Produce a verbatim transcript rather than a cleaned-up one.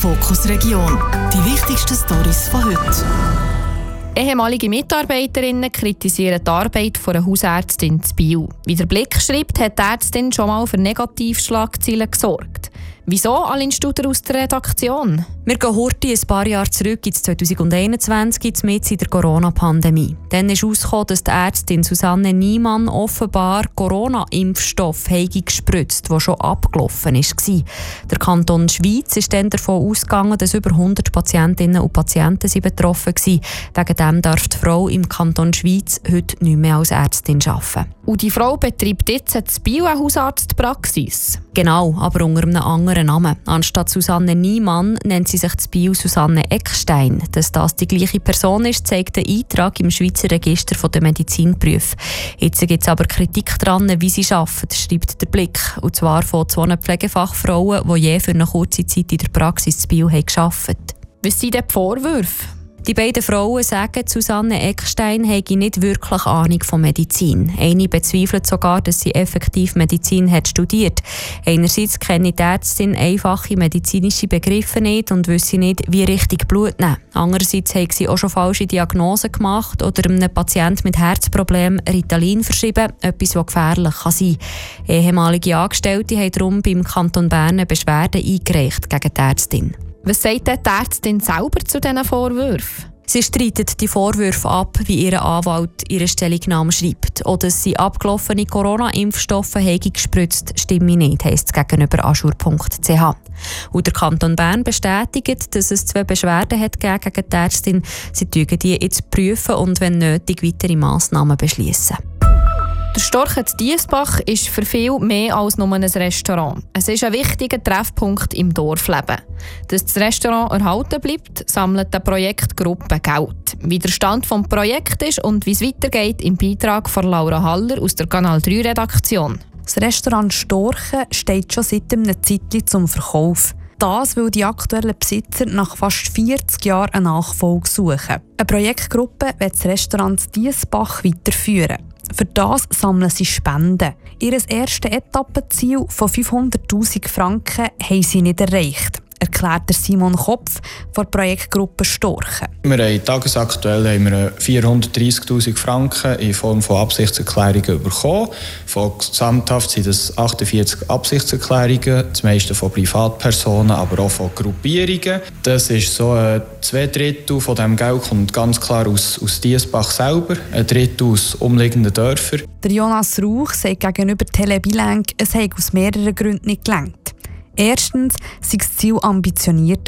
Fokus Region. Die wichtigsten Storys von heute. Ehemalige Mitarbeiterinnen kritisieren die Arbeit einer Hausärztin in Biel. Wie der Blick schreibt, hat die Ärztin schon mal für Negativschlagzeilen gesorgt. Wieso, Aline Studer aus der Redaktion? Wir gehen heute ein paar Jahre zurück ins zwanzig einundzwanzig, mitten in der Corona-Pandemie. Dann ist herausgekommen, dass die Ärztin Susanne Niemann offenbar Corona-Impfstoff gespritzt, der schon abgelaufen war. Der Kanton Schwyz ist dann davon ausgegangen, dass über hundert Patientinnen und Patienten betroffen waren. Wegen dem darf die Frau im Kanton Schwyz heute nicht mehr als Ärztin arbeiten. Und die Frau betreibt jetzt in Biel eine Hausarztpraxis. Genau, aber unter einem anderen Namen. Anstatt Susanne Niemann nennt sie sich in Biel Susanne Eckstein. Dass das die gleiche Person ist, zeigt der Eintrag im Schweizer Register der Medizinberufe. Jetzt gibt es aber Kritik daran, wie sie arbeitet, schreibt der Blick. Und zwar von zwei Pflegefachfrauen, die je für eine kurze Zeit in der Praxis in Biel gearbeitet haben. Was sind denn die Vorwürfe? Die beiden Frauen sagen, Susanne Eckstein habe nicht wirklich Ahnung von Medizin. Eine bezweifelt sogar, dass sie effektiv Medizin hat studiert. Einerseits kenne die Ärztin einfache medizinische Begriffe nicht und wisse nicht, wie richtig Blut nehmen. Andererseits hat sie auch schon falsche Diagnosen gemacht oder einem Patienten mit Herzproblemen Ritalin verschrieben, etwas, was gefährlich kann sein kann. Ehemalige Angestellte haben darum beim Kanton Bern eine Beschwerde eingereicht gegen die Ärztin. Was sagt denn die Ärztin selber zu diesen Vorwürfen? Sie streitet die Vorwürfe ab, wie ihr Anwalt ihre Stellungnahme schreibt. Oder dass sie abgelaufene Corona-Impfstoffe gespritzt, stimme nicht, heisst es gegenüber aschur punkt c h. Und der Kanton Bern bestätigt, dass es zwei Beschwerden hat gegen die Ärztin. Sie prüfen die jetzt prüfen und wenn nötig weitere Massnahmen beschließen. Der Storch in Diesbach ist für viele mehr als nur ein Restaurant. Es ist ein wichtiger Treffpunkt im Dorfleben. Dass das Restaurant erhalten bleibt, sammelt die Projektgruppe Geld. Wie der Stand des Projekts ist und wie es weitergeht, im Beitrag von Laura Haller aus der Kanal drei Redaktion. Das Restaurant Storchen steht schon seit einer Zeit zum Verkauf. Das, weil die aktuellen Besitzer nach fast vierzig Jahren eine Nachfolge suchen. Eine Projektgruppe wird das Restaurant Diesbach weiterführen. Für das sammeln sie Spenden. Ihr erstes Etappenziel von fünfhunderttausend Franken haben sie nicht erreicht, erklärt Simon Kopf von der Projektgruppe Storchen. Wir haben tagesaktuell haben wir vierhundertdreissigtausend Franken in Form von Absichtserklärungen bekommen. Von gesamthaft sind es achtundvierzig Absichtserklärungen, das meiste von Privatpersonen, aber auch von Gruppierungen. Das ist so äh, zwei Drittel von diesem Geld kommt ganz klar aus, aus Diesbach selber, ein Drittel aus umliegenden Dörfern. Der Jonas Rauch sagt gegenüber Telebilank, es habe aus mehreren Gründen nicht gelangt. Erstens sei das Ziel ambitioniert